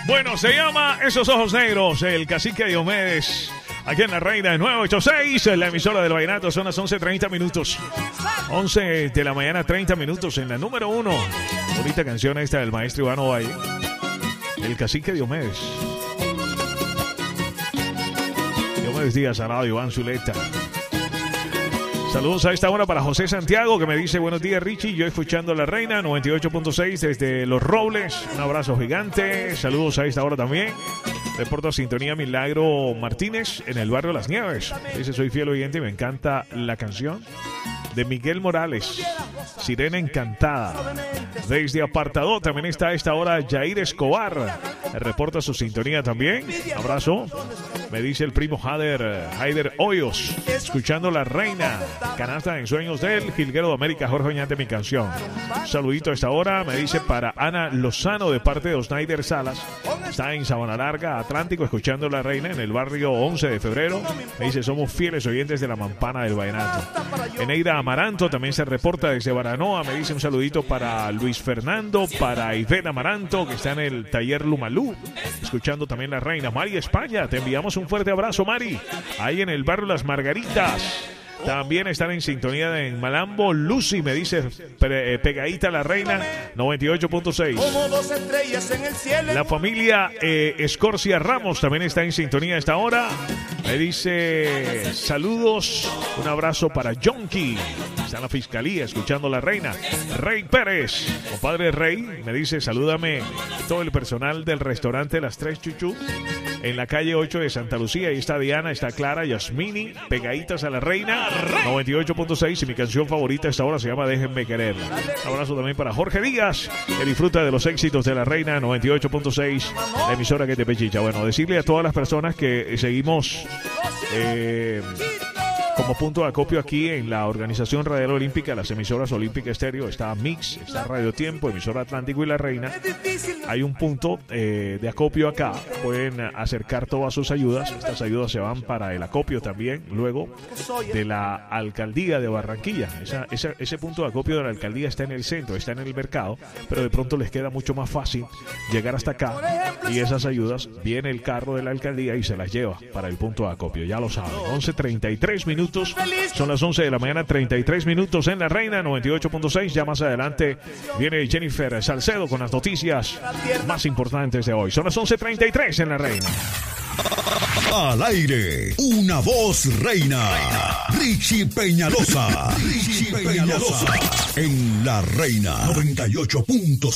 Bueno, se llama Esos Ojos Negros, el cacique Diomedes, aquí en La Reina de 986, la emisora del vallenato. Son las 11:30 minutos. 11 de la mañana, 30 minutos en la número 1. Bonita canción esta del maestro Iván Ovalle, el cacique Diomedes. Diomedes Díaz Arado, Iván Zuleta. Saludos a esta hora para José Santiago, que me dice: buenos días, Richie, yo escuchando La Reina 98.6 desde Los Robles. Un abrazo gigante. Saludos a esta hora también. Reporto sintonía Milagro Martínez en el barrio Las Nieves. Dice: soy fiel oyente y me encanta la canción de Miguel Morales, Sirena Encantada. Desde Apartado también está a esta hora Jair Escobar. Reporta su sintonía también. Abrazo. Me dice el primo Haider Hoyos, escuchando La Reina. Canasta en sueños del Jilguero de América, Jorge Oñate, mi canción. Un saludito a esta hora, me dice, para Ana Lozano de parte de Osnaider Salas. Está en Sabana Larga, Atlántico, escuchando La Reina en el barrio 11 de febrero. Me dice: somos fieles oyentes de la Mampana del Vallenato. Eneida Amaranto también se reporta desde Baranoa. Me dice: un saludito para Luis Fernando, para Ivette Amaranto, que está en el taller Lumalú, escuchando también La Reina. Mari España, te enviamos un fuerte abrazo, Mari, ahí en el barrio Las Margaritas. También están en sintonía en Malambo. Lucy me dice: pegadita La Reina 98.6. La familia Escorcia Ramos también está en sintonía a esta hora. Me dice: saludos, un abrazo para Jonky, está en la fiscalía escuchando La Reina. Rey Pérez, compadre Rey, me dice: salúdame todo el personal del restaurante Las Tres Chuchú en la calle 8 de Santa Lucía. Ahí está Diana, está Clara, Yasmini, pegaditas a La Reina 98.6. Y mi canción favorita a esta hora se llama Déjenme Querer. Un abrazo también para Jorge Díaz, que disfruta de los éxitos de La Reina 98.6, la emisora que te pechicha. Bueno, decirle a todas las personas que seguimos como punto de acopio aquí en la Organización Radial Olímpica, las emisoras Olímpica Estéreo, está Mix, está Radio Tiempo, emisora Atlántico y La Reina. Hay un punto de acopio acá, pueden acercar todas sus ayudas. Estas ayudas se van para el acopio también luego de la Alcaldía de Barranquilla. Ese punto de acopio de la Alcaldía está en el centro, está en el mercado, pero de pronto les queda mucho más fácil llegar hasta acá, y esas ayudas, viene el carro de la Alcaldía y se las lleva para el punto de acopio, ya lo saben. 11:33 minutos. Son las 11 de la mañana, 33 minutos en La Reina 98.6. Ya más adelante viene Jennifer Salcedo con las noticias más importantes de hoy. Son las 11:33 en La Reina. Al aire, una voz reina. Richie Peñalosa. En La Reina 98.6.